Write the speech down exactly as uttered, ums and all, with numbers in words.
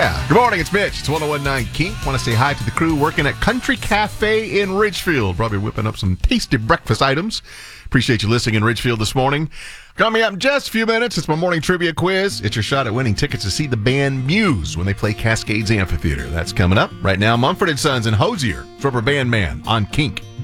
Yeah. Good morning, it's Mitch. It's one oh one point nine Kink. Want to say hi to the crew working at Country Cafe in Ridgefield. Probably whipping up some tasty breakfast items. Appreciate you listening in Ridgefield this morning. Coming up in just a few minutes, it's my morning trivia quiz. It's your shot at winning tickets to see the band Muse when they play Cascades Amphitheater. That's coming up. Right now, Mumford and Sons and Hosier, Rubber Band Man on Kink.